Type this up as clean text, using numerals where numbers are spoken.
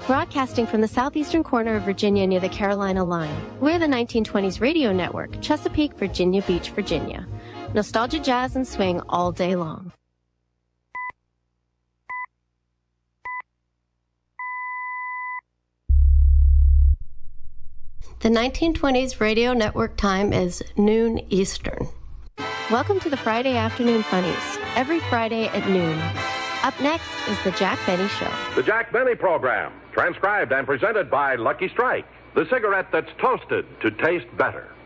Broadcasting from the southeastern corner of Virginia near the Carolina line. We're the 1920s radio network, Chesapeake, Virginia Beach, Virginia. Nostalgia, jazz, and swing all day long. The 1920s radio network time is noon Eastern. Welcome to the Friday Afternoon Funnies, every Friday at noon. Up next is The Jack Benny Show. The Jack Benny Program, transcribed and presented by Lucky Strike, the cigarette that's toasted to taste better.